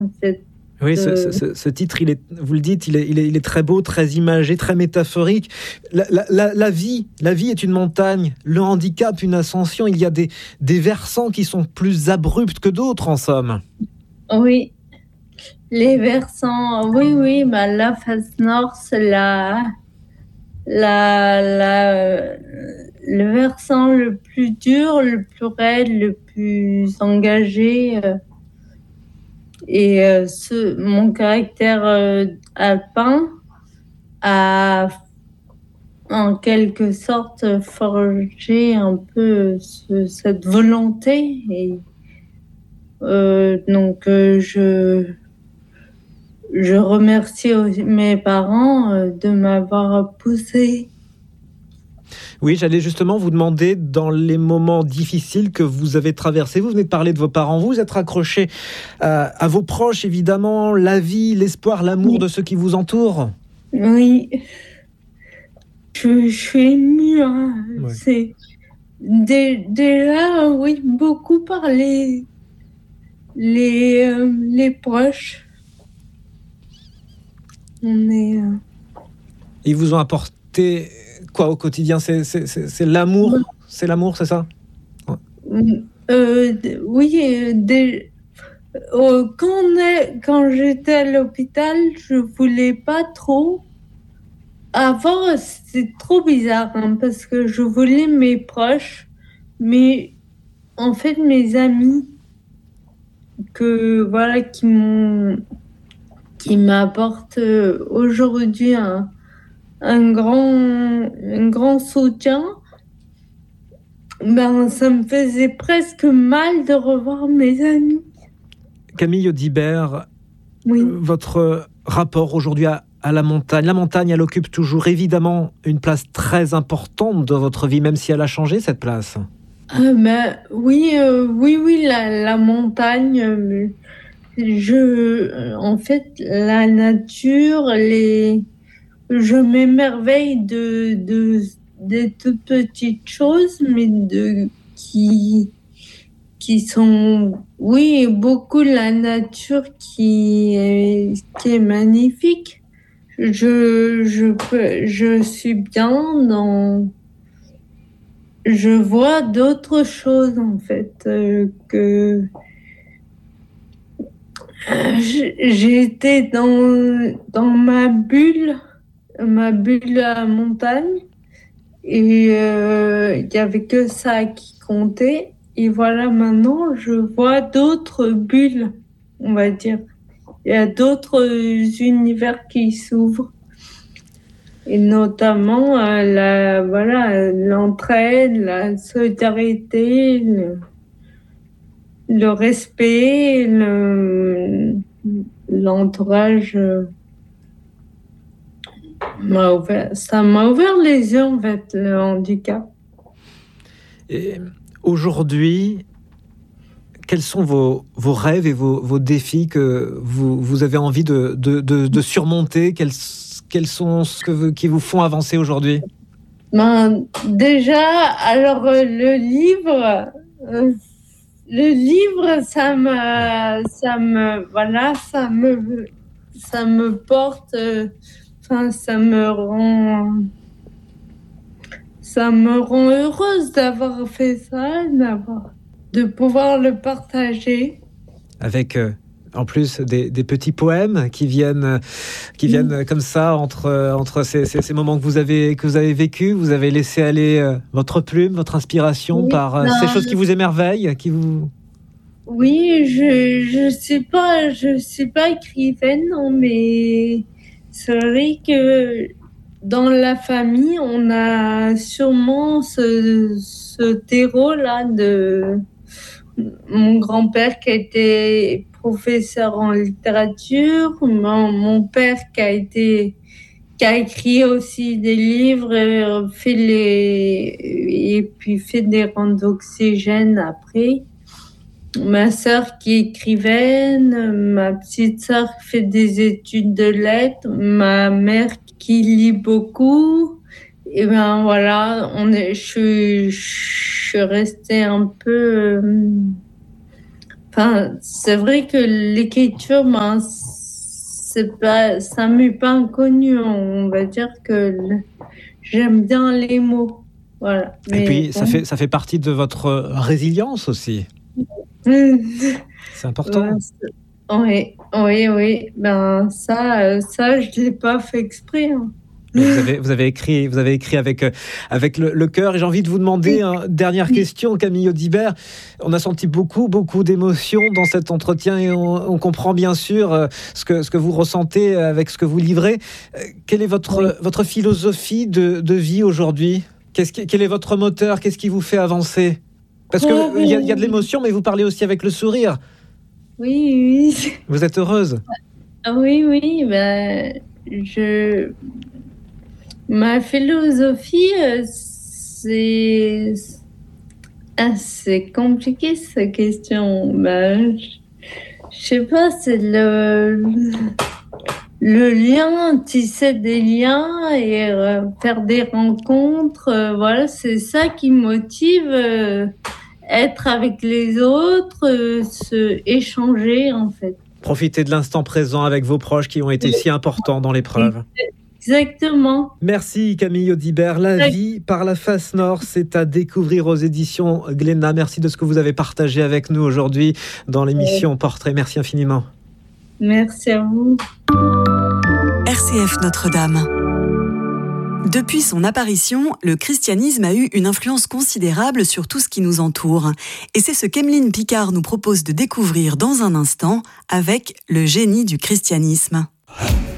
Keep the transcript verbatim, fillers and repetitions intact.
Cette, Oui, ce, euh... ce, ce titre, il est, vous le dites, il est, il, est, il est très beau, très imagé, très métaphorique. La, la, la, la, vie, la vie est une montagne, le handicap, une ascension. Il y a des, des versants qui sont plus abrupts que d'autres, en somme. Oui, les versants, oui, oui, bah, la face nord, c'est la, la, la, le versant le plus dur, le plus raide, le plus engagé. Euh, et euh, ce, mon caractère euh, alpin a en quelque sorte forgé un peu ce, cette volonté. Et euh, donc, euh, je... Je remercie aussi mes parents de m'avoir poussée. Oui, j'allais justement vous demander, dans les moments difficiles que vous avez traversés, vous venez de parler de vos parents, vous êtes raccroché à, à vos proches, évidemment, la vie, l'espoir, l'amour Oui. de ceux qui vous entourent. Oui, je, je suis émue. Hein. Oui. C'est dé, déjà, oui, beaucoup par les, les, euh, les proches. On est... Euh... Ils vous ont apporté quoi au quotidien? C'est, c'est, c'est, c'est l'amour, Ouais. c'est l'amour, c'est ça? Ouais. Euh, oui, des, euh, quand, on est, quand j'étais à l'hôpital, je voulais pas trop. Avant, c'était trop bizarre hein, parce que je voulais mes proches, mais en fait, mes amis que voilà qui m'ont qui m'apportent aujourd'hui un, un grand un grand soutien. Ben, ça me faisait presque mal de revoir mes amis. Camille Audibert, oui. euh, votre rapport aujourd'hui à, à la montagne, la montagne, elle occupe toujours évidemment une place très importante dans votre vie, même si elle a changé cette place. Ah ben, oui, euh, oui, oui, la, la montagne. Euh, je, en fait, la nature, les, je m'émerveille de, de des toutes petites choses, mais de qui qui sont, oui, beaucoup la nature qui est qui est magnifique. Je je peux, je suis bien dans, je vois d'autres choses en fait euh, que j'ai été dans dans ma bulle, ma bulle à montagne. Et il euh, n'y avait que ça qui comptait. Et voilà, maintenant, je vois d'autres bulles, on va dire. Il y a d'autres univers qui s'ouvrent. Et notamment, euh, la, voilà, l'entraide, la solidarité, le, le respect, le, l'entourage. M'a ouvert, ça m'a ouvert les yeux, en fait, le handicap. Et aujourd'hui, quels sont vos, vos rêves et vos, vos défis que vous, vous avez envie de, de, de, de surmonter? Quels, quels sont ceux que vous, qui vous font avancer aujourd'hui? Ben, déjà, alors euh, le livre, euh, le livre, ça me, ça me, voilà, ça me, ça me porte, enfin, euh, ça me rend, ça me rend heureuse d'avoir fait ça, d'avoir, de pouvoir le partager. Avec euh, en plus des, des petits poèmes qui viennent, qui viennent mmh. comme ça entre, entre ces, ces, ces moments que vous avez, que vous avez vécus. Vous avez laissé aller euh, votre plume, votre inspiration oui, par euh, ces choses qui vous émerveillent, qui vous... Oui, je je sais pas, je suis pas écrivaine, non, mais c'est vrai que dans la famille, on a sûrement ce, ce terreau-là de mon grand-père qui a été professeur en littérature, mon, mon père qui a été qui a écrit aussi des livres, fait les et puis fait des rangs d'oxygène après. Ma sœur qui est écrivaine, ma petite sœur qui fait des études de lettres, ma mère qui lit beaucoup. Et ben voilà, on est, je, je suis restée un peu, enfin, c'est vrai que l'écriture, ben, c'est pas, ça m'est pas inconnu. On va dire que le, j'aime bien les mots. Voilà. Et Mais puis, bon. ça fait, ça fait partie de votre résilience aussi. C'est important. Oui, oui, oui. Ben, ça, ça, je l'ai pas fait exprès. Hein. Mais vous avez, vous avez écrit, vous avez écrit avec, avec le, le cœur. Et j'ai envie de vous demander une hein, dernière question, Camille Audibert. On a senti beaucoup, beaucoup d'émotions dans cet entretien et on, on comprend bien sûr euh, ce que, ce que vous ressentez avec ce que vous livrez. Euh, quelle est votre, oui. votre philosophie de, de vie aujourd'hui ? Qu'est-ce qui, quel est votre moteur ? Qu'est-ce qui vous fait avancer ? Parce qu'il oh, y, a, y a de l'émotion, mais vous parlez aussi avec le sourire. Oui, oui. Vous êtes heureuse ? Oui, oui. Ben, je... Ma philosophie, c'est... Ah, c'est compliqué, cette question. Ben, je... je sais pas, c'est le... le lien, tisser des liens et euh, faire des rencontres. Euh, voilà, c'est ça qui motive euh, être avec les autres, euh, se échanger, en fait. Profiter de l'instant présent avec vos proches qui ont été si importants dans l'épreuve. Exactement. Merci Camille Audibert. La vie par la face nord, c'est à découvrir aux éditions Glénat. Merci de ce que vous avez partagé avec nous aujourd'hui dans l'émission Portrait. Merci infiniment. Merci à vous. R C F Notre-Dame. Depuis son apparition, le christianisme a eu une influence considérable sur tout ce qui nous entoure. Et c'est ce qu'Emeline Picard nous propose de découvrir dans un instant avec le génie du christianisme.